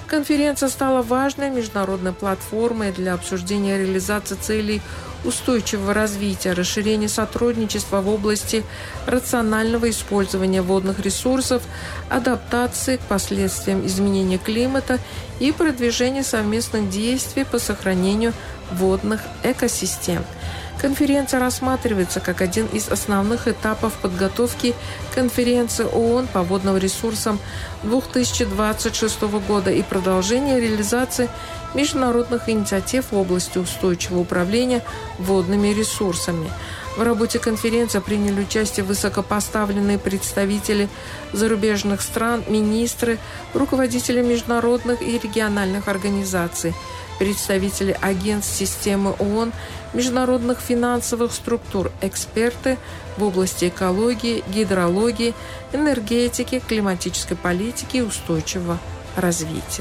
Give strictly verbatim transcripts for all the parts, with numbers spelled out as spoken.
Конференция стала важной международной платформой для обсуждения реализации целей устойчивого развития, расширения сотрудничества в области рационального использования водных ресурсов, адаптации к последствиям изменения климата и продвижения совместных действий по сохранению водных экосистем. Конференция рассматривается как один из основных этапов подготовки конференции ООН по водным ресурсам две тысячи двадцать шестого года и продолжение реализации международных инициатив в области устойчивого управления водными ресурсами. В работе конференции приняли участие высокопоставленные представители зарубежных стран, министры, руководители международных и региональных организаций, представители агентств системы ООН, международных финансовых структур, эксперты в области экологии, гидрологии, энергетики, климатической политики и устойчивого развития.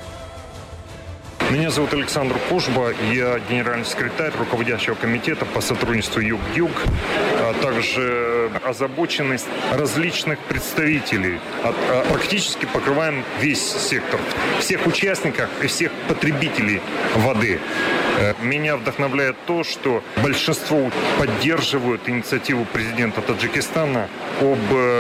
Меня зовут Александр Пужба, я генеральный секретарь руководящего комитета по сотрудничеству Юг-Юг, а также озабоченность различных представителей. Практически покрываем весь сектор, всех участников и всех потребителей воды. Меня вдохновляет то, что большинство поддерживают инициативу президента Таджикистана об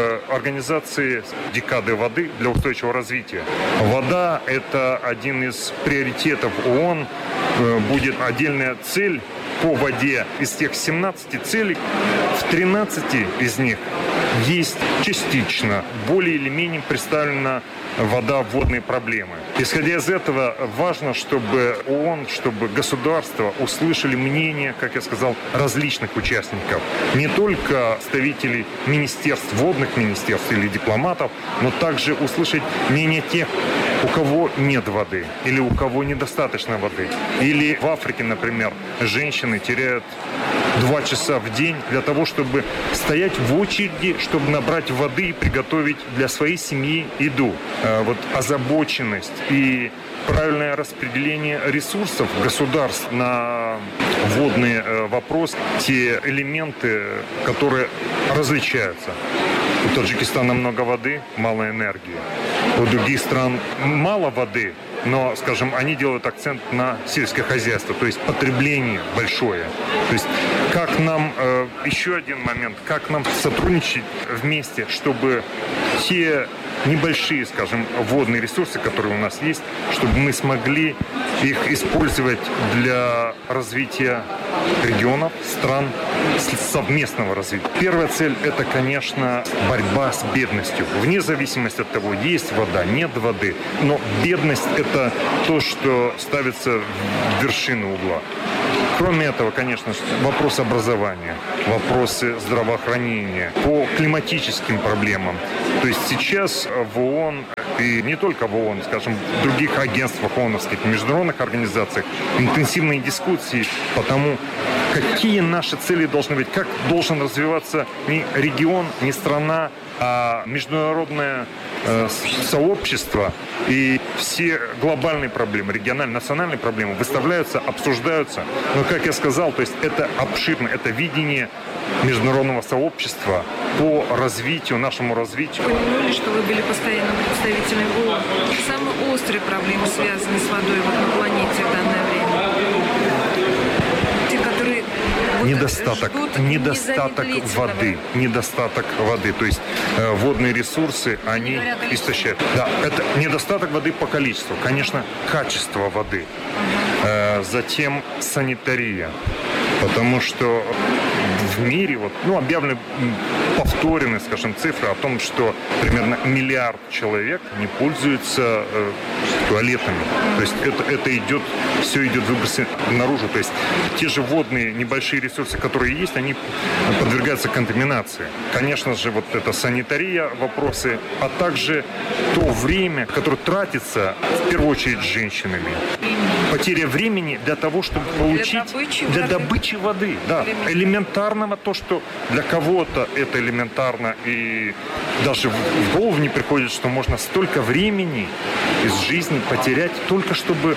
организации декады воды для устойчивого развития. Вода – это один из приоритетов ООН, будет отдельная цель по воде. Из тех семнадцати целей, в тринадцати из них есть частично, более или менее представлена вода, водные проблемы. Исходя из этого, важно, чтобы ООН, чтобы государства услышали мнение, как я сказал, различных участников. Не только представителей министерств, водных министерств или дипломатов, но также услышать мнение тех, у кого нет воды или у кого недостаточно воды. Или в Африке, например, женщины теряют два часа в день для того, чтобы стоять в очереди, чтобы набрать воды и приготовить для своей семьи еду. Вот озабоченность и правильное распределение ресурсов государств на водный вопрос, те элементы, которые различаются. У Таджикистана много воды, мало энергии. У других стран мало воды, но, скажем, они делают акцент на сельское хозяйство, то есть потребление большое. То есть как нам, э, еще один момент, как нам сотрудничать вместе, чтобы те небольшие, скажем, водные ресурсы, которые у нас есть, чтобы мы смогли их использовать для развития регионов, стран, совместного развития. Первая цель – это, конечно, борьба с бедностью. Вне зависимости от того, есть вода, нет воды. Но бедность – это то, что ставится в вершину угла. Кроме этого, конечно, вопрос образования, вопросы здравоохранения, по климатическим проблемам. То есть сейчас в ООН, и не только в ООН, скажем, в других агентствах ООНовских, международных организациях, интенсивные дискуссии по тому, какие наши цели должны быть, как должен развиваться не регион, не страна, а международное э, сообщество. И все глобальные проблемы, региональные, национальные проблемы выставляются, обсуждаются. Но, как я сказал, то есть это обширно, это видение международного сообщества по развитию, нашему развитию. Понимали, что вы были постоянным представителем ООН. Самые острые проблемы, связанные с водой вот на планете в данное время? Те, которые вот недостаток, недостаток воды, недостаток воды, то есть э, водные ресурсы, они истощают. Да, это недостаток воды по количеству, конечно, качество воды, э, затем санитария, потому что в мире вот, ну, объявлены повторены, скажем, цифры о том, что примерно миллиард человек не пользуются э, туалетами. То есть это, это идет, все идет выбросы наружу. То есть те же водные небольшие ресурсы, которые есть, они подвергаются контаминации. Конечно же, вот это санитария, вопросы, а также то время, которое тратится, в первую очередь, женщинами. Потеря времени для того, чтобы получить... Для добычи для воды. добычи воды. Да, элементарного, то, что для кого-то это элементарно, и даже в голову не приходит, что можно столько времени из жизни потерять только чтобы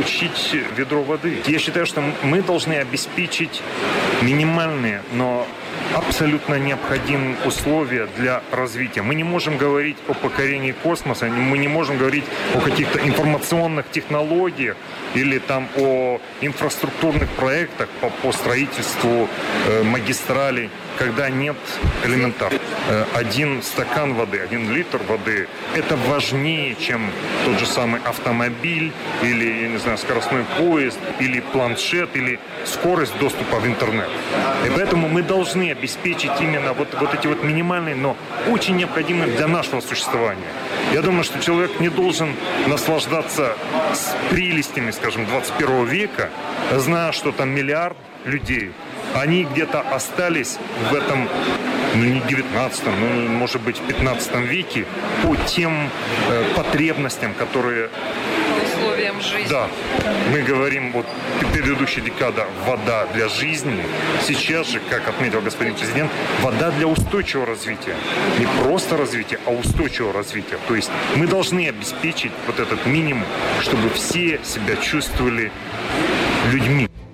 получить ведро воды. Я считаю, что мы должны обеспечить минимальные, но абсолютно необходимые условия для развития. Мы не можем говорить о покорении космоса, мы не можем говорить о каких-то информационных технологиях или там о инфраструктурных проектах по, по строительству э, магистралей, когда нет элементарно. Э, один стакан воды, один литр воды – это важнее, чем тот же самый автомобиль или, я не знаю, скоростной поезд, или планшет, или скорость доступа в интернет. И поэтому мы должны обеспечить именно вот, вот эти вот минимальные, но очень необходимые для нашего существования. Я думаю, что человек не должен наслаждаться с прелестями, скажем, двадцать первого века, зная, что там миллиард людей, они где-то остались в этом, ну не девятнадцатом, ну, может быть, пятнадцатом веке по тем э, потребностям, которые... Условиям жизни. Да. Мы говорим, вот предыдущая декада вода для жизни. Сейчас же, как отметил господин президент, вода для устойчивого развития. Не просто развития, а устойчивого развития. То есть мы должны обеспечить вот этот минимум, чтобы все себя чувствовали людьми.